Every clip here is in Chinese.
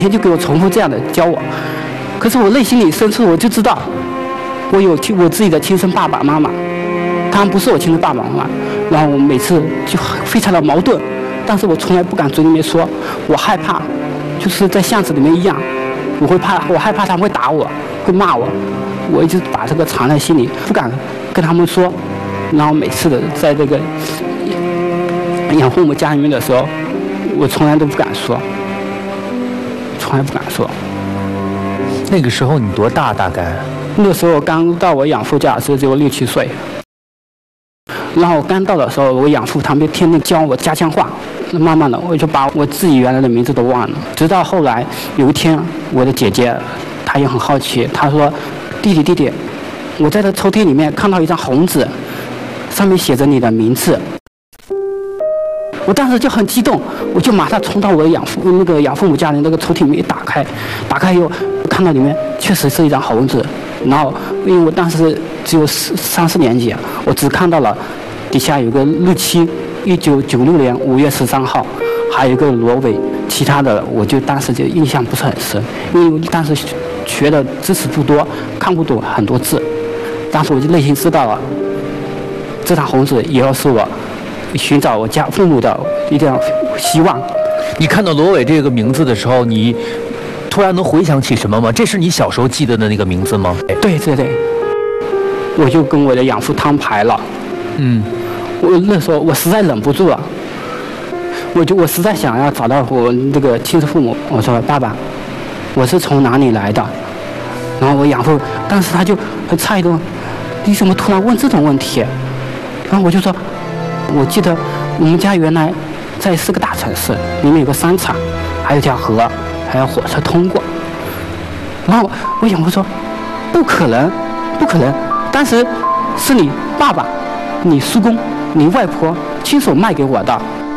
天就给我重复这样的教我。可是我内心里深处我就知道，我有我自己的亲生爸爸妈妈，他们不是我亲生爸爸妈妈。然后我每次就非常的矛盾，但是我从来不敢嘴里面说，我害怕，就是在巷子里面一样，我害怕他们会打我，会骂我，我一直把这个藏在心里，不敢跟他们说。然后每次的在这个养父母家里面的时候，我从来都不敢说，从来不敢说。 那个时候你多大？大概？ 那时候刚到我养父家的时候只有6、7岁。然后我刚到的时候，我养父他们天天教我家乡话，慢慢的我就把我自己原来的名字都忘了。直到后来有一天，我的姐姐她也很好奇，她说：“弟弟，我在这抽屉里面看到一张红纸，上面写着你的名字。”我当时就很激动，我就马上冲到我的养父母家的那个抽屉里面一打开以后，看到里面确实是一张红纸。然后因为我当时只有3、4年级，我只看到了底下有个日期，1996年5月13号，还有一个罗伟，其他的我就当时就印象不是很深，因为当时学的知识不多，看不懂很多字。当时我就内心知道了，这张红纸以后是我寻找我家父母的一点希望。 你看到罗伟这个名字的时候，你突然能回想起什么吗？这是你小时候记得的那个名字吗？ 对，我就跟我的养父摊牌了。我那时候我实在忍不住了，我实在想要找到我这个亲生父母。我说：“爸爸，我是从哪里来的？”然后我养父当时他就很诧异的问：“你怎么突然问这种问题？”然后我就说：“我记得我们家原来在4个大城市，里面有个商场，还有一条河，还有火车通过。”然后我养父说：“不可能，当时是你爸爸、你叔公、你外婆亲手卖给我的。”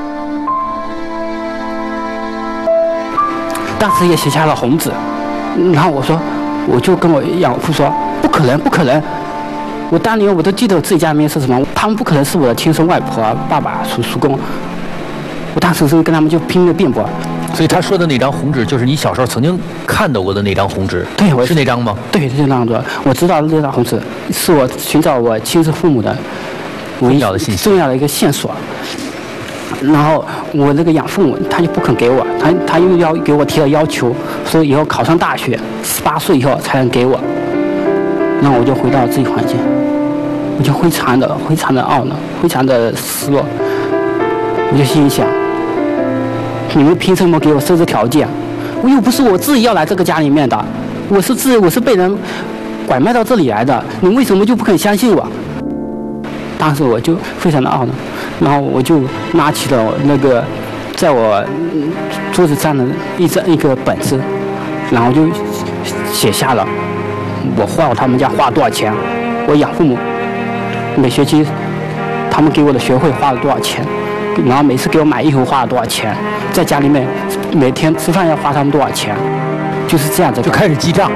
当时也写下了红纸。然后我就跟我养父说：“不可能！我当年我都记得我自己家里面是什么，他们不可能是我的亲生外婆、爸爸、叔公。”我当时是跟他们就拼命辩驳。 所以他说的那张红纸，就是你小时候曾经看到过的那张红纸。 对， 是那张吗？ 对，是那张纸。我知道这张红纸是我寻找我亲生父母的重要的信息， 重要的一个线索。然后我那个养父母他就不肯给我，他又要给我提了要求，说以后考上大学18岁以后才能给我。然后我就回到自己环境，我就非常的懊恼，非常的失落。我就心里想，你们凭什么给我设置条件？我又不是我自己要来这个家里面的，我是被人拐卖到这里来的，你为什么就不肯相信我？当时我就非常的懊恼，然后我就拿起了那个在我桌子上的一个本子，然后就写下了我花他们家花了多少钱，我养父母每学期他们给我的学费花了多少钱，然后每次给我买衣服花了多少钱，在家里面每天吃饭要花他们多少钱，就是这样子。 就开始记账。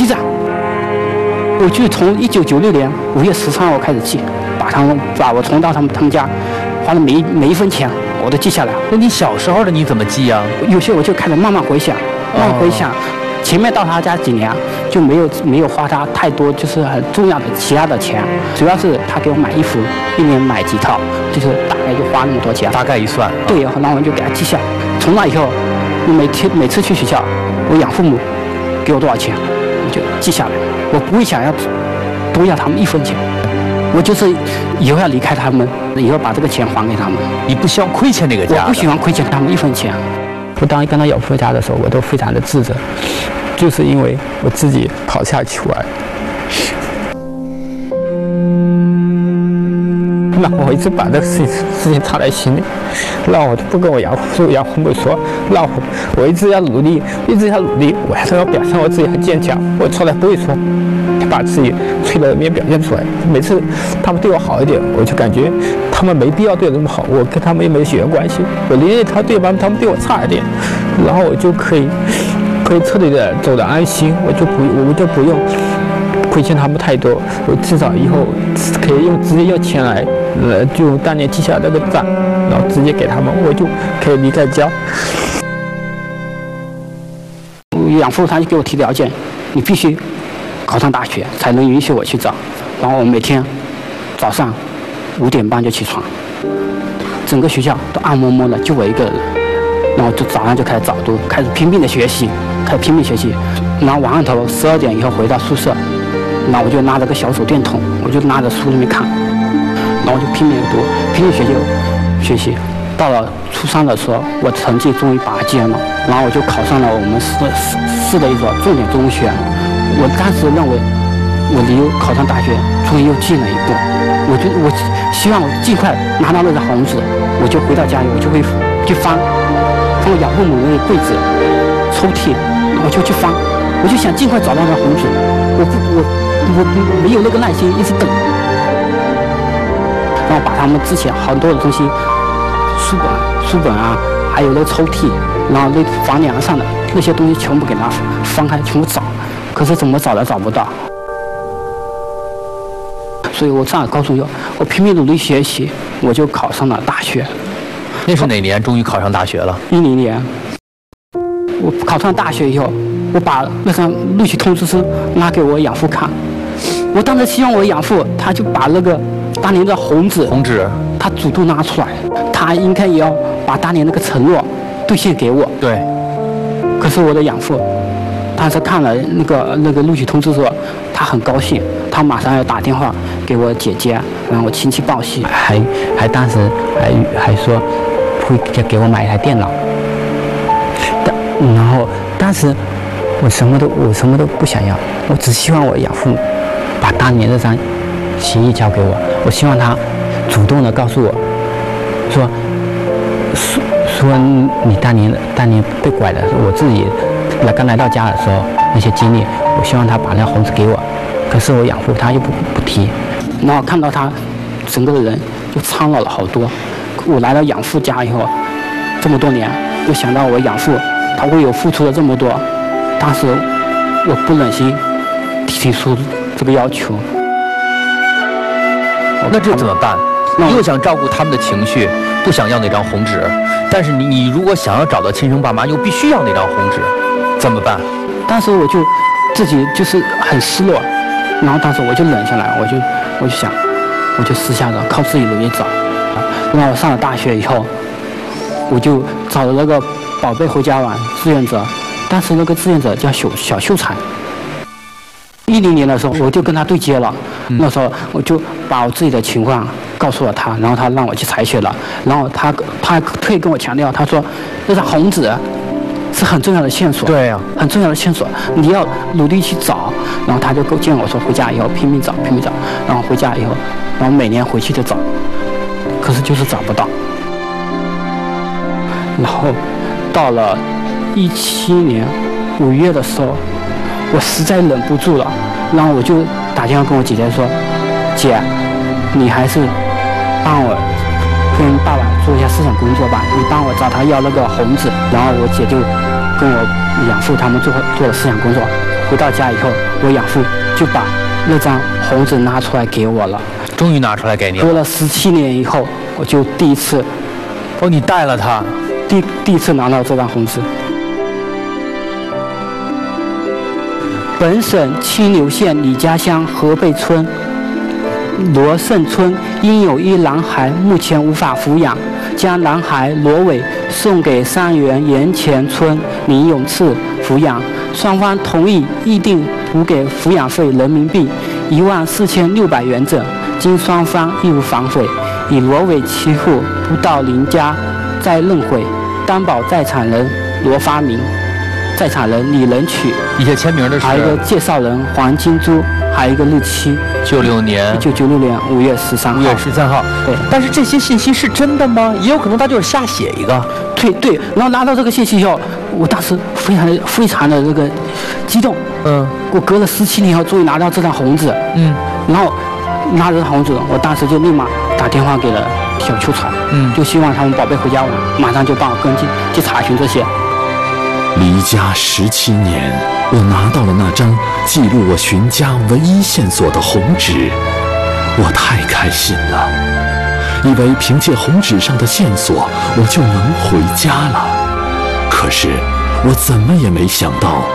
我就从1996年5月13号开始记，把我从到他们家花的每一分钱我都记下来。 那你小时候的你怎么记啊？ 有些我就开始慢慢回想，前面到他家几年就没有花他太多，就是很重要的其他的钱，主要是他给我买衣服，一年买几套，就是大概就花那么多钱。 大概一算。 对，然后我就给他记下。从那以后，每次去学校，我养父母给我多少钱，我就记下来。我不会想要多要他们1分钱，我就是以后要离开他们，以后把这个钱还给他们。 你不希望亏欠这个家？ 我不喜欢亏欠他们1分钱。我当跟他养父家的时候，我都非常的自责，就是因为我自己跑下去玩。那我一直把这个事情藏在心里，那我就不跟我养父母说，那我一直要努力，我还是要表现我自己很坚强，我从来不会说把自己脆弱的一面表现出来。每次他们对我好一点，我就感觉他们没必要对我那么好，我跟他们也没血缘关系，我宁愿他们对我差一点，然后我就可以彻底的走得安心，我就不用亏欠他们太多，我至少以后可以直接用钱来，就当年记下那个账，然后直接给他们，我就可以离开家。 我养父他就给我提条件，你必须考上大学才能允许我去找。然后我每天早上5点半就起床，整个学校都暗摸摸的，就我一个人。然后就早上就开始早读，开始拼命的学习，然后晚上头12点以后回到宿舍，然后我就拿着个小手电筒，我就拿着书里面看，然后我就拼命的读，拼命学习。到了初3的时候，我成绩终于拔尖了，然后我就考上了我们市的一所重点中学。我当时认为我离考上大学终于又近了一步，我希望我尽快拿到那个红纸，我就回到家里，我就会去翻我养父母那个柜子、抽屉，我就去翻，我就想尽快找到那红纸，我没有那个耐心一直等，然后把他们之前很多的东西，书本啊，还有那个抽屉，然后那房梁上的那些东西全部给它翻开，全部找，可是怎么找都找不到。所以我上了高中以后，我拼命努力学习，我就考上了大学。 那是哪年终于考上大学了 ？10年。我考上大学以后，我把那张录取通知书拿给我养父看。我当时希望我养父，他就把那个当年的红纸，他主动拿出来，他应该也要把当年那个承诺兑现给我。 对。 可是我的养父，当时看了那个录取通知书，他很高兴，他马上要打电话给我姐姐，然后我亲戚报喜，还当时还说会给我买一台电脑。然后当时我什么都不想要，我只希望我养父把当年这张协议交给我，我希望他主动的告诉我说你当年被拐的，我自己刚来到家的时候那些经历，我希望他把那红纸给我。可是我养父他就不提，然后看到他整个人就苍老了好多。我来到养父家以后，这么多年，我想到我养父他为我付出了这么多，当时我不忍心提出这个要求。 那这怎么办？又想照顾他们的情绪，不想要那张红纸，但是你如果想要找到亲生爸妈，又必须要那张红纸，怎么办？ 当时我就自己就是很失落，然后当时我就忍下来，我就想，我就私下的靠自己努力找。然后我上了大学以后，我就找了那个宝贝回家玩志愿者，当时那个志愿者叫小秀才。10年的时候，我就跟他对接了。那时候我就把我自己的情况告诉了他，然后他让我去采血了。然后他特意跟我强调，他说那张红纸是很重要的线索。 对呀， 很重要的线索，你要努力去找。然后他就建议我说，回家以后拼命找。然后回家以后，然后每年回去就找，可是就是找不到。然后到了17年5月的时候，我实在忍不住了，然后我就打电话跟我姐姐说：“姐，你还是帮我跟爸爸做一下思想工作吧，你帮我找他要那个红纸。”然后我姐就跟我养父他们做了思想工作。回到家以后，我养父就把那张红纸拿出来给我了。 终于拿出来给你了。 隔了17年以后，我就第一次， 你带了它， 第一次拿到这张红纸。本省清流县李家乡河背村罗胜村因有一男孩目前无法抚养，将男孩罗伟送给三原盐前村林永次抚养，双方同意议定补给抚养费人民币14600元整，经双方义务反悔，以罗伟其户不到林家再认悔，担保在场人罗发明，在场人李仁曲， 一些签名的是， 还有一个介绍人黄金珠，还有一个日期 1996年 5月13号。 5月13号。 对， 但是这些信息是真的吗？也有可能他就是瞎写一个。 对，然后拿到这个信息以后，我当时非常的那个激动。我隔了17年后，终于拿到这张红纸。然后拿着红纸，我当时就立马打电话给了小秀才。就希望他们宝贝回家玩，马上就帮我跟进去查询这些。 离家17年，我拿到了那张记录我寻家唯一线索的红纸，我太开心了，以为凭借红纸上的线索，我就能回家了。可是，我怎么也没想到，